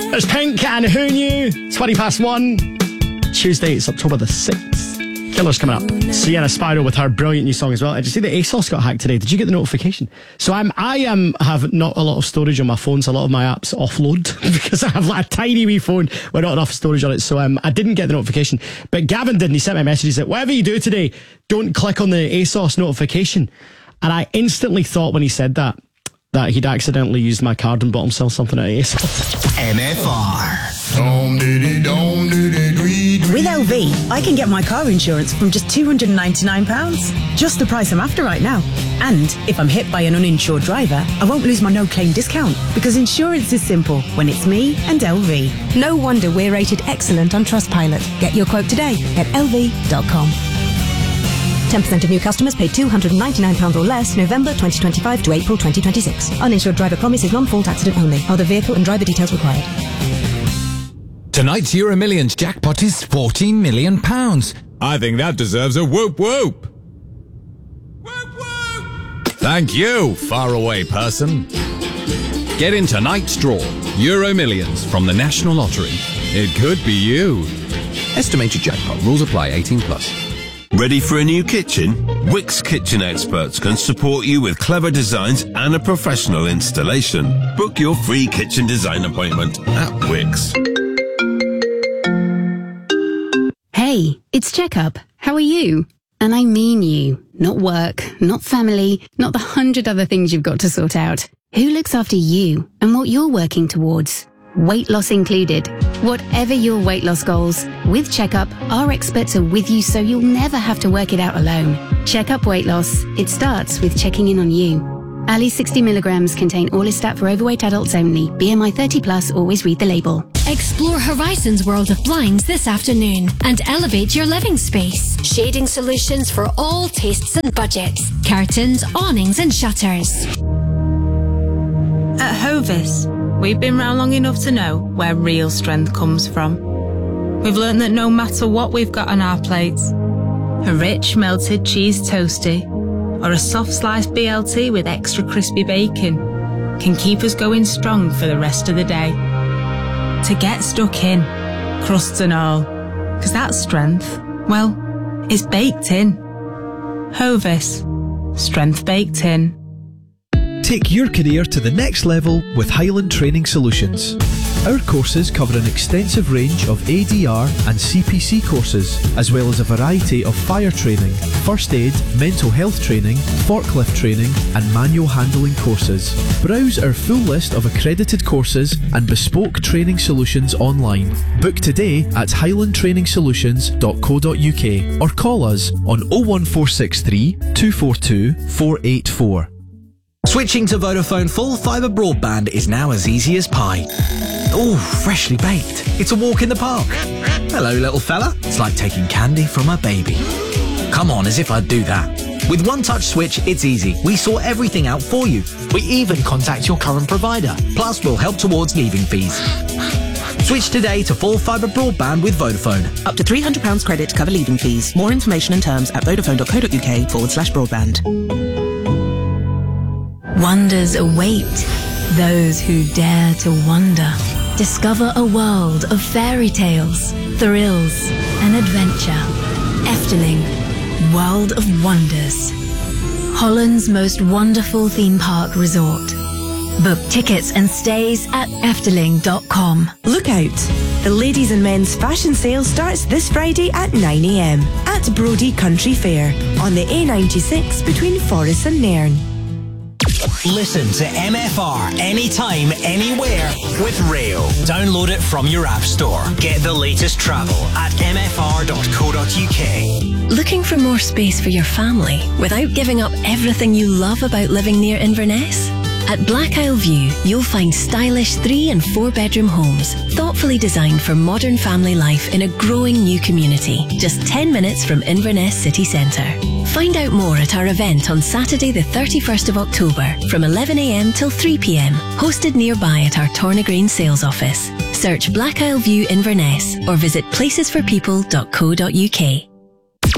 There's Pink and Who Knew? 20 past 1. Tuesday, it's October the 6th. Killer's coming up. Sienna Spyro with her brilliant new song as well. Did you see that ASOS got hacked today? Did you get the notification? So I have not a lot of storage on my phone, so a lot of my apps offload because I have like a tiny wee phone with not enough storage on it. So I didn't get the notification. But Gavin did, and he sent me a message. He said, whatever you do today, don't click on the ASOS notification. And I instantly thought when he said that he'd accidentally used my card and bought himself something at ASOS. MFR. With LV, I can get my car insurance from just £299. Just the price I'm after right now. And if I'm hit by an uninsured driver, I won't lose my no-claim discount because insurance is simple when it's me and LV. No wonder we're rated excellent on Trustpilot. Get your quote today at lv.com. 10% of new customers pay £299 or less November 2025 to April 2026. Uninsured driver promise is non-fault accident only. Other vehicle and driver details required. Tonight's Euro Millions jackpot is £14 million. I think that deserves a whoop whoop. Whoop whoop! Thank you, faraway person. Get in tonight's draw. Euro Millions from the National Lottery. It could be you. Estimated jackpot. Rules apply. 18+. Ready for a new kitchen? Wix Kitchen Experts can support you with clever designs and a professional installation. Book your free kitchen design appointment at Wix. Hey, it's Checkup. How are you? And I mean you. Not work, not family, not the 100 other things you've got to sort out. Who looks after you and what you're working towards? Weight loss included. Whatever your weight loss goals, with Checkup, our experts are with you so you'll never have to work it out alone. Checkup Weight Loss. It starts with checking in on you. Ali 60 milligrams contain Orlistat for overweight adults only. BMI 30+, always read the label. Explore Horizon's world of blinds this afternoon and elevate your living space. Shading solutions for all tastes and budgets. Curtains, awnings and shutters. At Hovis, we've been round long enough to know where real strength comes from. We've learned that no matter what we've got on our plates, a rich melted cheese toastie or a soft sliced BLT with extra crispy bacon can keep us going strong for the rest of the day. To get stuck in, crusts and all, because that strength, well, is baked in. Hovis, strength baked in. Take your career to the next level with Highland Training Solutions. Our courses cover an extensive range of ADR and CPC courses, as well as a variety of fire training, first aid, mental health training, forklift training and manual handling courses. Browse our full list of accredited courses and bespoke training solutions online. Book today at highlandtrainingsolutions.co.uk or call us on 01463 242 484. Switching to Vodafone full fibre broadband is now as easy as pie. Ooh, freshly baked. It's a walk in the park. Hello, little fella. It's like taking candy from a baby. Come on, as if I'd do that. With One Touch Switch, it's easy. We sort everything out for you. We even contact your current provider. Plus, we'll help towards leaving fees. Switch today to full fibre broadband with Vodafone. Up to £300 credit to cover leaving fees. More information and terms at vodafone.co.uk/broadband. Wonders await those who dare to wonder. Discover a world of fairy tales, thrills, and adventure. Efteling, World of Wonders. Holland's most wonderful theme park resort. Book tickets and stays at efteling.com. Look out! The ladies and men's fashion sale starts this Friday at 9 a.m. at Brodie Country Fair on the A96 between Forres and Nairn. Listen to MFR anytime, anywhere with Rail. Download it from your app store. Get the latest travel at mfr.co.uk. Looking for more space for your family without giving up everything you love about living near Inverness? At Black Isle View, you'll find stylish 3 and 4 bedroom homes, thoughtfully designed for modern family life in a growing new community, just 10 minutes from Inverness city centre. Find out more at our event on Saturday the 31st of October from 11 a.m. till 3 p.m, hosted nearby at our Tornagreen sales office. Search Black Isle View Inverness or visit placesforpeople.co.uk.